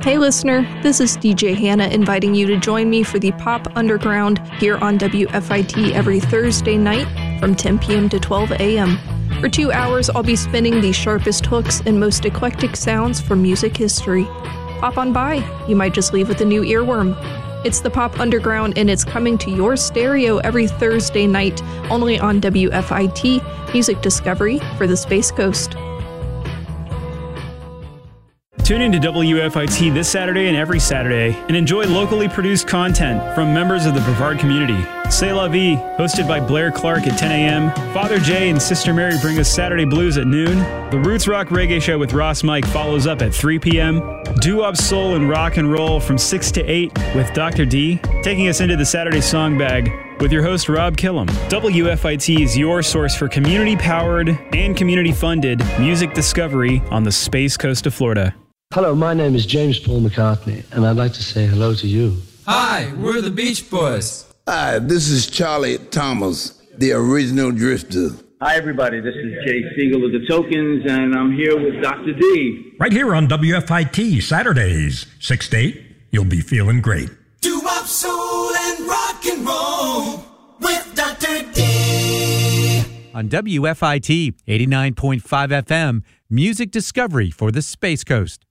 Hey listener, this is DJ Hannah inviting you to join me for the Pop Underground here on WFIT every Thursday night from 10 p.m. to 12 a.m. For 2 hours, I'll be spinning the sharpest hooks and most eclectic sounds from music history. Pop on by, you might just leave with a new earworm. It's the Pop Underground and it's coming to your stereo every Thursday night, only on WFIT, Music Discovery for the Space Coast. Tune in to WFIT this Saturday and every Saturday and enjoy locally produced content from members of the Brevard community. C'est La Vie, hosted by Blair Clark at 10 a.m. Father Jay and Sister Mary bring us Saturday Blues at noon. The Roots Rock Reggae Show with Ross Mike follows up at 3 p.m. Doo-wop soul and rock and roll from 6 to 8 with Dr. D, taking us into the Saturday Song Bag with your host Rob Killam. WFIT is your source for community-powered and community-funded music discovery on the Space Coast of Florida. Hello, my name is James Paul McCartney, and I'd like to say hello to you. Hi, we're the Beach Boys. Hi, this is Charlie Thomas, the original Drifter. Hi, everybody. This is Jay Siegel of the Tokens, and I'm here with Dr. D. Right here on WFIT, Saturdays, 6 to 8. You'll be feeling great. Doo-wop, soul, and rock and roll with Dr. D. On WFIT 89.5 FM, Music Discovery for the Space Coast.